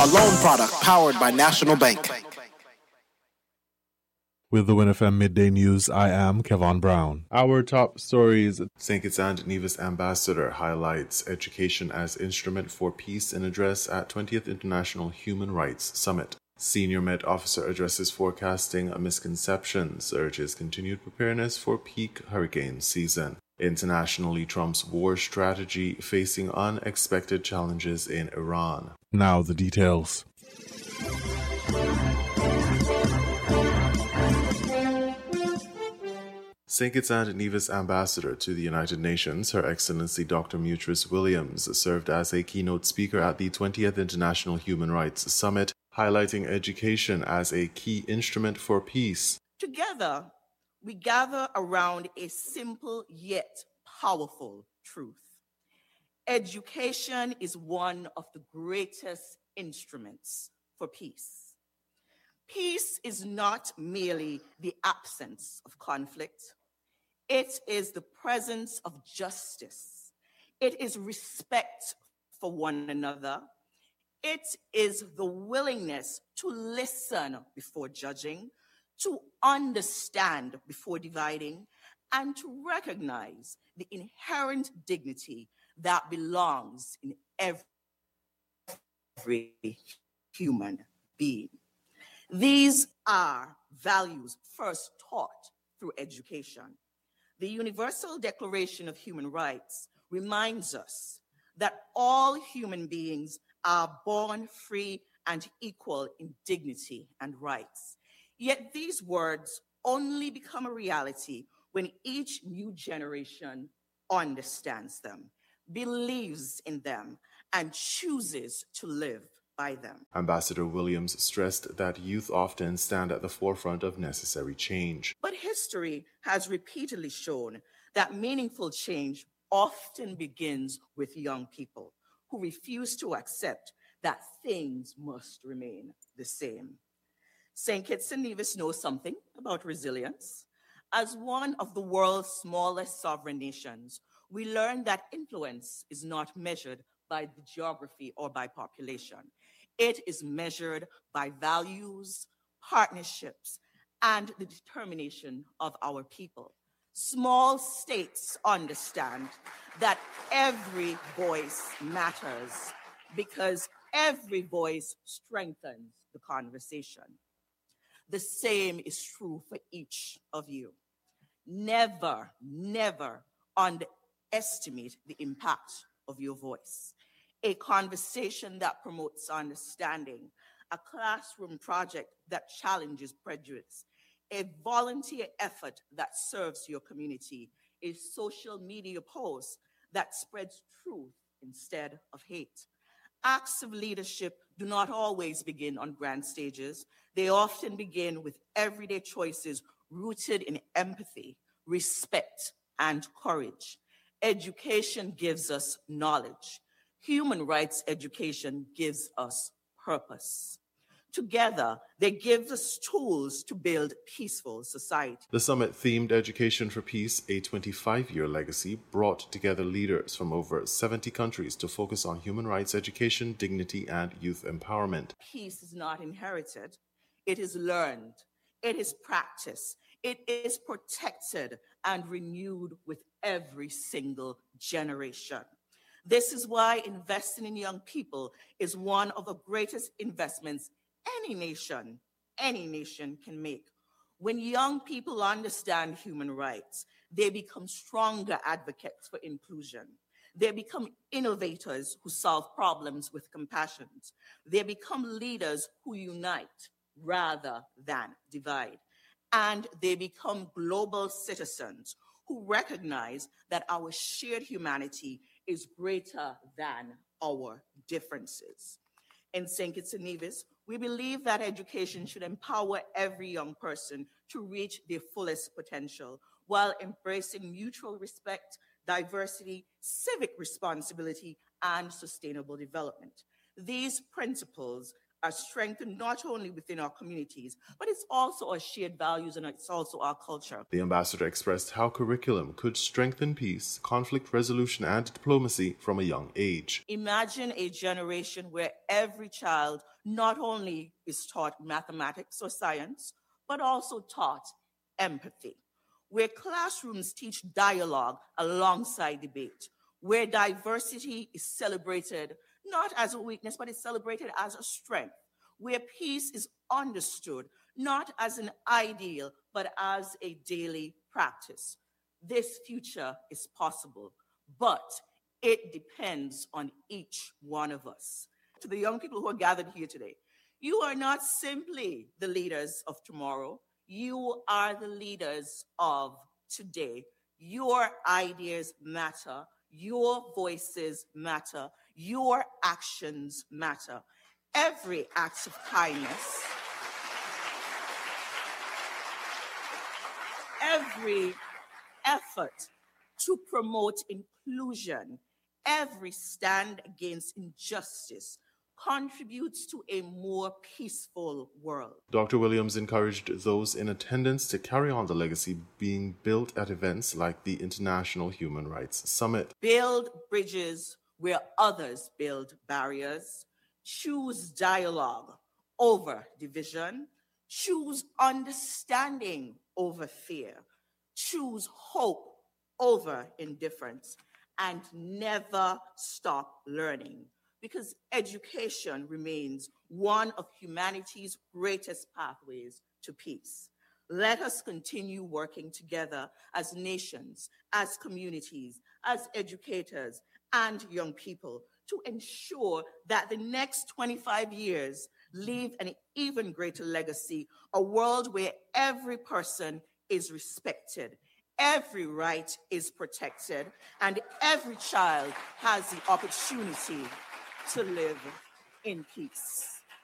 a loan product powered by National Bank. With the WinFM Midday News, I am Kevon Brown. Our top stories. St. Kitts and Nevis Ambassador highlights education as instrument for peace in address at 20th International Human Rights Summit. Senior Met Officer addresses forecasting misconceptions, urges continued preparedness for peak hurricane season. Internationally, Trump's war strategy facing unexpected challenges in Iran. Now the details. St. Kitts and Nevis Ambassador to the United Nations, Her Excellency Dr. Mutris Williams, served as a keynote speaker at the 20th International Human Rights Summit, highlighting education as a key instrument for peace. Together, we gather around a simple yet powerful truth. Education is one of the greatest instruments for peace. Peace is not merely the absence of conflict. It is the presence of justice. It is respect for one another. It is the willingness to listen before judging, to understand before dividing, and to recognize the inherent dignity that belongs in every human being. These are values first taught through education. The Universal Declaration of Human Rights reminds us that all human beings are born free and equal in dignity and rights. Yet these words only become a reality when each new generation understands them, believes in them, and chooses to live by them. Ambassador Williams stressed that youth often stand at the forefront of necessary change. But history has repeatedly shown that meaningful change often begins with young people who refuse to accept that things must remain the same. St. Kitts and Nevis knows something about resilience. As one of the world's smallest sovereign nations, we learned that influence is not measured by the geography or by population. It is measured by values, partnerships, and the determination of our people. Small states understand that every voice matters because every voice strengthens the conversation. The same is true for each of you. Never, never underestimate the impact of your voice. A conversation that promotes understanding, a classroom project that challenges prejudice, a volunteer effort that serves your community, a social media post that spreads truth instead of hate. Acts of leadership do not always begin on grand stages. They often begin with everyday choices rooted in empathy, respect, and courage. Education gives us knowledge. Human rights education gives us purpose. Together, they give us tools to build peaceful society. The summit themed Education for Peace, a 25-year legacy, brought together leaders from over 70 countries to focus on human rights education, dignity, and youth empowerment. Peace is not inherited. It is learned. It is practiced. It is protected and renewed with every single generation. This is why investing in young people is one of the greatest investments any nation can make. When young people understand human rights, they become stronger advocates for inclusion. They become innovators who solve problems with compassion. They become leaders who unite rather than divide. And they become global citizens who recognize that our shared humanity is greater than our differences. In St. Kitts and Nevis, we believe that education should empower every young person to reach their fullest potential while embracing mutual respect, diversity, civic responsibility, and sustainable development. These principles are strengthened not only within our communities, but it's also our shared values and it's also our culture. The ambassador expressed how curriculum could strengthen peace, conflict resolution, and diplomacy from a young age. Imagine a generation where every child not only is taught mathematics or science, but also taught empathy, where classrooms teach dialogue alongside debate, where diversity is celebrated not as a weakness, but it's celebrated as a strength, where peace is understood not as an ideal, but as a daily practice. This future is possible, but it depends on each one of us. To the young people who are gathered here today, you are not simply the leaders of tomorrow, you are the leaders of today. Your ideas matter. Your voices matter. Your actions matter. Every act of kindness, every effort to promote inclusion, every stand against injustice contributes to a more peaceful world. Dr. Williams encouraged those in attendance to carry on the legacy being built at events like the International Human Rights Summit. Build bridges where others build barriers. Choose dialogue over division. Choose understanding over fear. Choose hope over indifference. And never stop learning, because education remains one of humanity's greatest pathways to peace. Let us continue working together as nations, as communities, as educators, and young people to ensure that the next 25 years leave an even greater legacy, a world where every person is respected, every right is protected, and every child has the opportunity to live in peace.